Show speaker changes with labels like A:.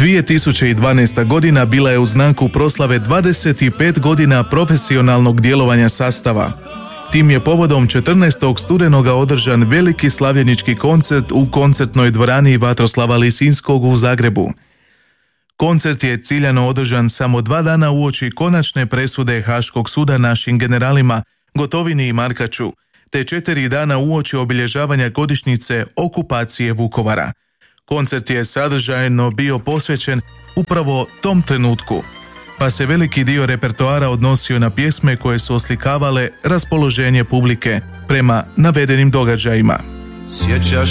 A: 2012. godina bila je u znaku proslave 25 godina profesionalnog djelovanja sastava. Tim je povodom 14. studenoga održan veliki slavljenički koncert u koncertnoj dvorani Vatroslava Lisinskog u Zagrebu. Koncert je ciljano održan samo 2 dana uoči konačne presude Haškog suda našim generalima Gotovini i Markaču, te 4 dana uoči obilježavanja godišnjice okupacije Vukovara. Koncert je sadržajno bio posvećen upravo tom trenutku, pa se veliki dio repertoara odnosio na pjesme koje su oslikavale raspoloženje publike prema navedenim događajima.
B: Sjećaš